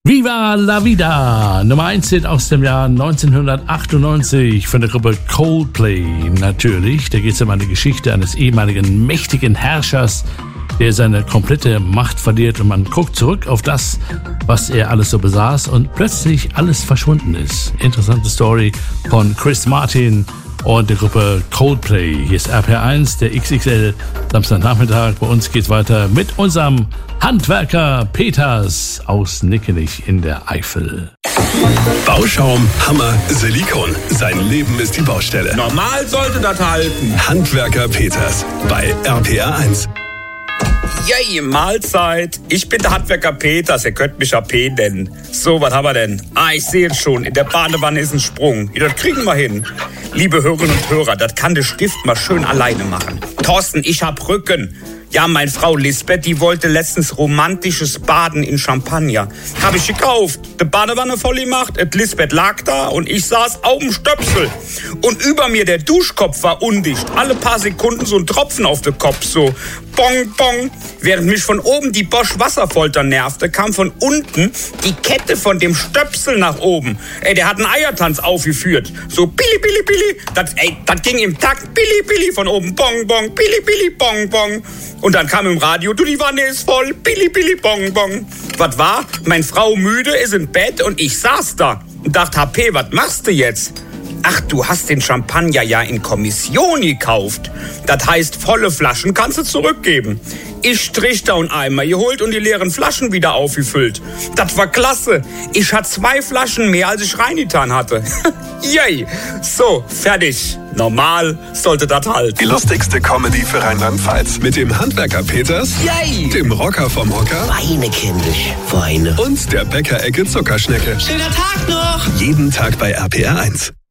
Viva la Vida, Nummer 1 Hit aus dem Jahr 1998 von der Gruppe Coldplay. Natürlich, da geht es um eine Geschichte eines ehemaligen mächtigen Herrschers, der seine komplette Macht verliert und man guckt zurück auf das, was er alles so besaß und plötzlich alles verschwunden ist. Interessante Story von Chris Martin und der Gruppe Coldplay. Hier ist RPR1, der XXL Samstagnachmittag. Bei uns geht's weiter mit unserem Handwerker Peters aus Nickenich in der Eifel. Bauschaum, Hammer, Silikon. Sein Leben ist die Baustelle. Normal sollte das halten. Handwerker Peters bei RPR1. Yay, Mahlzeit. Ich bin der Handwerker Peters, ihr könnt mich AP nennen. So, was haben wir denn? Ich sehe es schon, in der Badewanne ist ein Sprung. Das kriegen wir hin. Liebe Hörerinnen und Hörer, das kann der Stift mal schön alleine machen. Thorsten, ich hab Rücken. Ja, meine Frau Lisbeth, die wollte letztens romantisches Baden in Champagner. Hab ich gekauft. Die Badewanne voll gemacht, Lisbeth lag da und ich saß auf dem Stöpsel. Und über mir der Duschkopf war undicht. Alle paar Sekunden so ein Tropfen auf den Kopf, so bong, bong. Während mich von oben die Bosch Wasserfolter nervte, kam von unten die Kette von dem Stöpsel nach oben. Der hat einen Eiertanz aufgeführt. So billi, billi, billi. Das ging im Takt. Billi, billi von oben. Bong, bong. Billi, billi, bong, bong. Und dann kam im Radio, du, die Wanne ist voll. Billi, billi, bong, bong. Was war? Meine Frau müde, ist im Bett und ich saß da und dachte, HP, was machst du jetzt? Ach, du hast den Champagner ja in Kommission gekauft. Das heißt, volle Flaschen kannst du zurückgeben. Ich Trichter und Eimer geholt und die leeren Flaschen wieder aufgefüllt. Das war klasse. Ich hatte 2 Flaschen mehr, als ich reingetan hatte. Yay. So, fertig. Normal sollte das halten. Die lustigste Comedy für Rheinland-Pfalz. Mit dem Handwerker Peters, Yay. dem Rocker vom Hocker Weine, kindisch, Weine. und der Bäckerecke Zuckerschnecke. Schöner Tag noch! Jeden Tag bei RPR1.